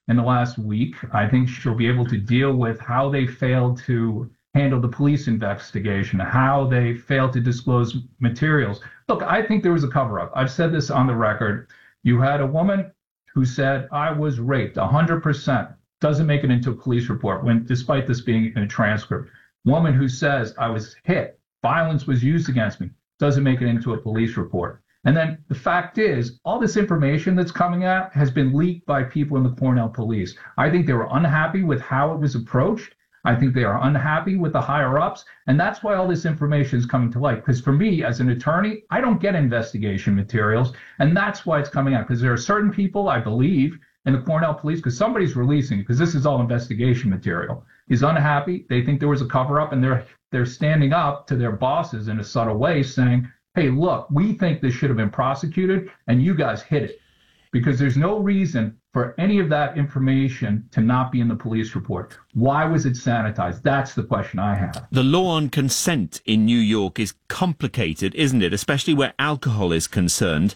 in the last week. I think she'll be able to deal with how they failed to handle the police investigation, how they failed to disclose materials. Look, I think there was a cover-up. I've said this on the record. You had a woman who said, I was raped 100%, doesn't make it into a police report, when despite this being in a transcript. Woman who says, I was hit, violence was used against me, doesn't make it into a police report. And then the fact is, all this information that's coming out has been leaked by people in the Cornell police. I think they were unhappy with how it was approached. I think they are unhappy with the higher ups. And that's why all this information is coming to light. Because for me, as an attorney, I don't get investigation materials. And that's why it's coming out. Because there are certain people, I believe, in the Cornell police, because somebody's releasing it, because this is all investigation material, is unhappy. They think there was a cover up, and they're standing up to their bosses in a subtle way saying, hey, look, we think this should have been prosecuted, and you guys hid it. Because there's no reason for any of that information to not be in the police report. Why was it sanitized? That's the question I have. The law on consent in New York is complicated, isn't it? Especially where alcohol is concerned.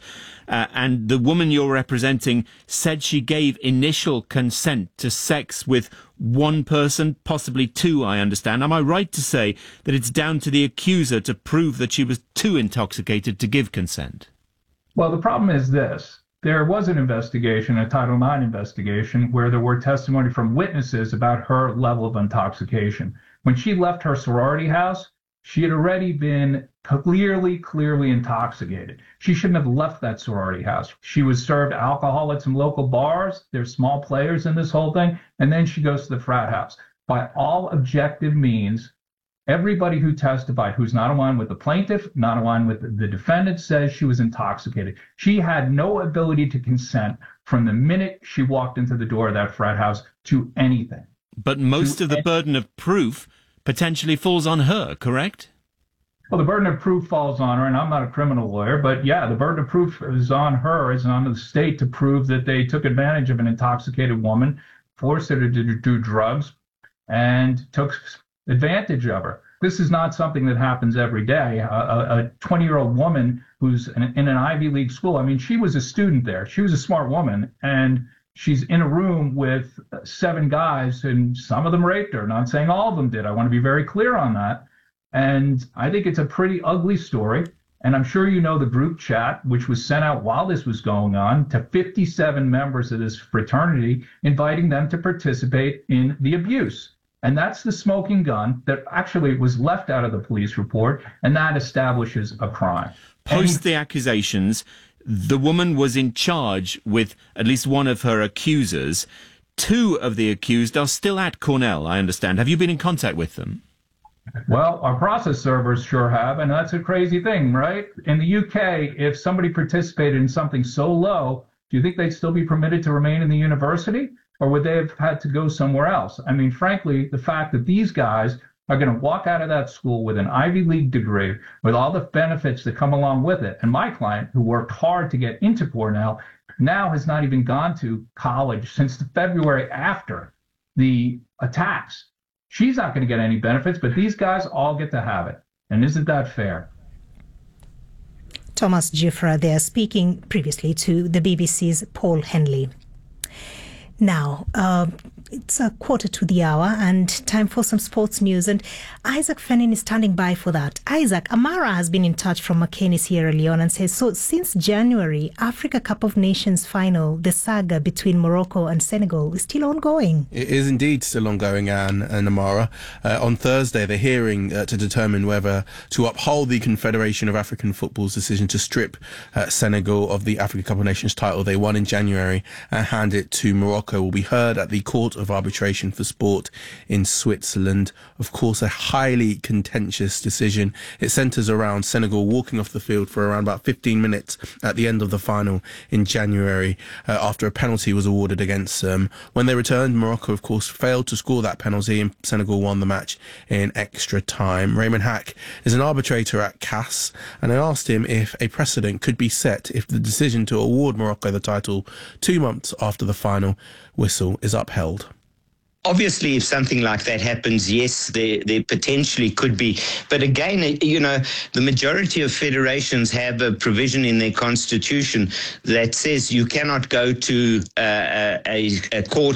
And the woman you're representing said she gave initial consent to sex with one person, possibly two, I understand. Am I right to say that it's down to the accuser to prove that she was too intoxicated to give consent? Well, the problem is this. There was an investigation, a Title IX investigation, where there were testimony from witnesses about her level of intoxication. When she left her sorority house, she had already been clearly intoxicated. She shouldn't have left that sorority house. She was served alcohol at some local bars. There's small players in this whole thing. And then she goes to the frat house. By all objective means, everybody who testified, who's not aligned with the plaintiff, not aligned with the defendant, says she was intoxicated. She had no ability to consent from the minute she walked into the door of that frat house to anything. But most of the burden of proof potentially falls on her, correct? Well, the burden of proof falls on her, and I'm not a criminal lawyer, but yeah, the burden of proof is on her, is on the state to prove that they took advantage of an intoxicated woman, forced her to do drugs, and took advantage of her. This is not something that happens every day. A 20-year-old woman who's in an Ivy League school, I mean, she was a student there. She was a smart woman, and she's in a room with 7 guys, and some of them raped her. Not saying all of them did. I want to be very clear on that. And I think it's a pretty ugly story. And I'm sure you know the group chat, which was sent out while this was going on to 57 members of this fraternity, inviting them to participate in the abuse. And that's the smoking gun that actually was left out of the police report, and that establishes a crime. Post the accusations, the woman was in charge with at least one of her accusers. 2 of the accused are still at Cornell, I understand. Have you been in contact with them? Well, our process servers sure have, and that's a crazy thing, right? In the UK, if somebody participated in something so low, do you think they'd still be permitted to remain in the university? Or would they have had to go somewhere else? I mean, frankly, the fact that these guys are going to walk out of that school with an Ivy League degree, with all the benefits that come along with it, and my client, who worked hard to get into Cornell, now has not even gone to college since the February after the attacks. She's not going to get any benefits, but these guys all get to have it. And isn't that fair? Thomas Giuffra there, speaking previously to the BBC's Paul Henley. Now, it's a quarter to the hour and time for some sports news. And Isaac Fennin is standing by for that. Isaac, Amara has been in touch from Makeni, Sierra Leone, and says, so since January, Africa Cup of Nations final, the saga between Morocco and Senegal is still ongoing. It is indeed still ongoing, Anne and Amara. On Thursday, the hearing to determine whether to uphold the Confederation of African Football's decision to strip Senegal of the Africa Cup of Nations title they won in January and hand it to Morocco will be heard at the Court of Arbitration for Sport in Switzerland. Of course, a highly contentious decision. It centres around Senegal walking off the field for around about 15 minutes at the end of the final in January after a penalty was awarded against them. When they returned, Morocco, of course, failed to score that penalty and Senegal won the match in extra time. Raymond Hack is an arbitrator at CAS, and I asked him if a precedent could be set if the decision to award Morocco the title 2 months after the final whistle is upheld. Obviously, if something like that happens, yes, there potentially could be. But again, you know, the majority of federations have a provision in their constitution that says you cannot go to a court